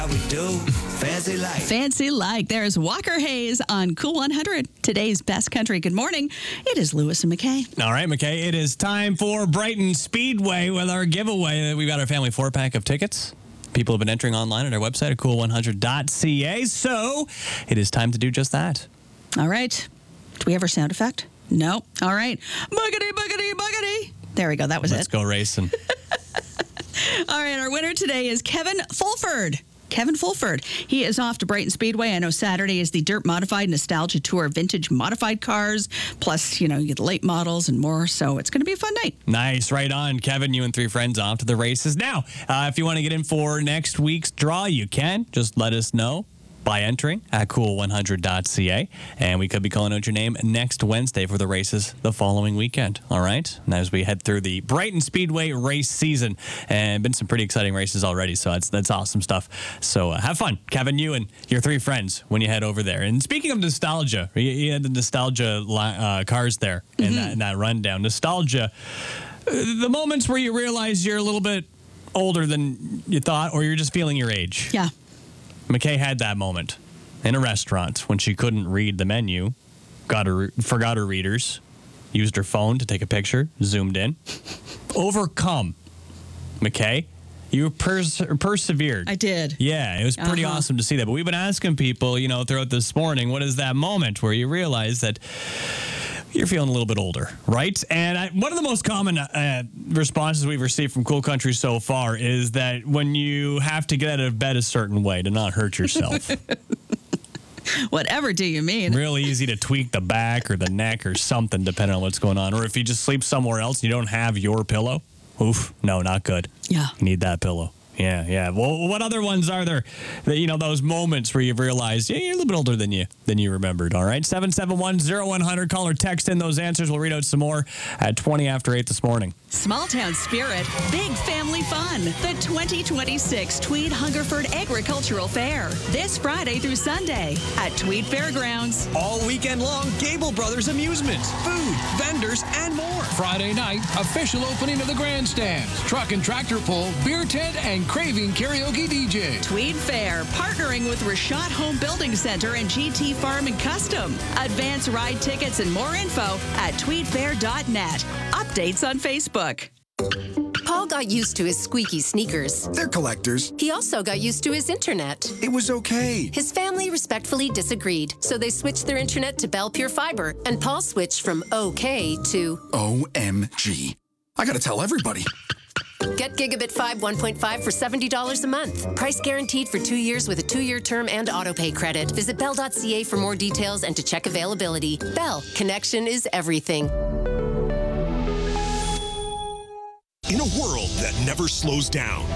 how we do. Fancy like. Fancy like. There's Walker Hayes on Cool 100. Today's best country. Good morning. It is Lewis and McKay. All right, McKay, it is time for Brighton Speedway with our giveaway. We've got our family 4-pack of tickets. People have been entering online at our website at cool100.ca. So it is time to do just that. All right. Do we have our sound effect? No. All right. Boogity, boogity, boogity. There we go. That was Let's go racing. All right. Our winner today is Kevin Fulford. Kevin Fulford. He is off to Brighton Speedway. I know Saturday is the Dirt Modified Nostalgia Tour Vintage Modified Cars. Plus, you get the late models and more. So it's going to be a fun night. Nice. Right on. Kevin, you and 3 friends off to the races. Now, if you want to get in for next week's draw, you can. Just let us know by entering at cool100.ca. And we could be calling out your name next Wednesday for the races the following weekend. All right? And as we head through the Brighton Speedway race season, and been some pretty exciting races already, so that's awesome stuff. So have fun, Kevin, you and your 3 friends when you head over there. And speaking of nostalgia, you had the nostalgia cars there in that rundown. Nostalgia, the moments where you realize you're a little bit older than you thought, or you're just feeling your age. Yeah. McKay had that moment in a restaurant when she couldn't read the menu, forgot her readers, used her phone to take a picture, zoomed in. Overcome. McKay, you persevered. I did. Yeah, it was pretty awesome to see that. But we've been asking people, throughout this morning, what is that moment where you realize that you're feeling a little bit older, right? And one of the most common responses we've received from Cool Country so far is that when you have to get out of bed a certain way to not hurt yourself. Whatever do you mean? Real easy to tweak the back or the neck or something, depending on what's going on. Or if you just sleep somewhere else and you don't have your pillow, oof, no, not good. Yeah. You need that pillow. Yeah. Well, what other ones are there that, those moments where you've realized, you're a little bit older than you remembered, all right? 771-0100. Call or text in those answers. We'll read out some more at 20 after 8 this morning. Small town spirit, big family fun. The 2026 Tweed Hungerford Agricultural Fair. This Friday through Sunday at Tweed Fairgrounds. All weekend long, Gable Brothers amusements, food, vendors, and more. Friday night, official opening of the grandstands, truck and tractor pull, beer tent, and Craving Karaoke DJ. Tweed Fair, partnering with Rashad Home Building Center and GT Farm and Custom. Advance ride tickets and more info at tweedfair.net. Updates on Facebook. Paul got used to his squeaky sneakers. They're collectors. He also got used to his internet. It was okay. His family respectfully disagreed, so they switched their internet to Bell Pure Fiber, and Paul switched from OK to OMG. I gotta tell everybody. Get Gigabit 5 1.5 for $70 a month. Price guaranteed for 2 years with a 2-year term and autopay credit. Visit bell.ca for more details and to check availability. Bell, connection is everything. In a world that never slows down,